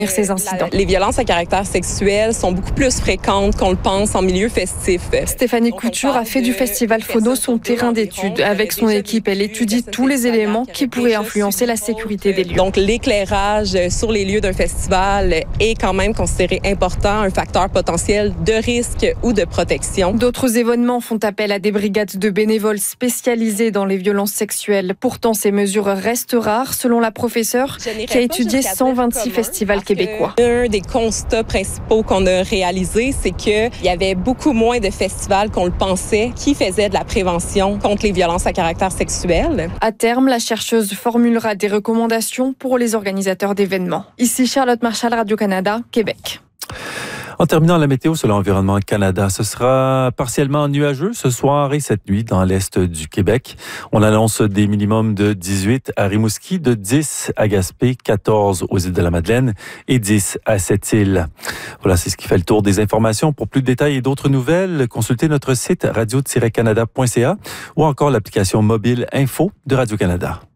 ces incidents. Les violences à caractère sexuel sont beaucoup plus fréquentes qu'on le pense en milieu festif. Stéphanie Couture a fait du festival Phono son terrain d'étude. Avec son équipe, elle étudie tous les éléments qui pourraient influencer la sécurité des lieux. Donc l'éclairage sur les lieux d'un festival est quand même considéré important, un facteur potentiel de risque ou de protection. D'autres événements font appel à des brigades de bénévoles spécialisées dans les violences sexuelles. Pourtant, ces mesures restent rares, selon la professeure qui a étudié 126 festivals québécois. Un des constats principaux qu'on a réalisés, c'est qu'il y avait beaucoup moins de festivals qu'on le pensait qui faisaient de la prévention contre les violences à caractère sexuel. À terme, la chercheuse formulera des recommandations pour les organisateurs d'événements. Ici Charlotte Marchal, Radio-Canada, Québec. En terminant la météo sur l'Environnement Canada, ce sera partiellement nuageux ce soir et cette nuit dans l'est du Québec. On annonce des minimums de 18 à Rimouski, de 10 à Gaspé, 14 aux îles de la Madeleine et 10 à Sept-Îles. Voilà, c'est ce qui fait le tour des informations. Pour plus de détails et d'autres nouvelles, consultez notre site radio-canada.ca ou encore l'application mobile Info de Radio-Canada.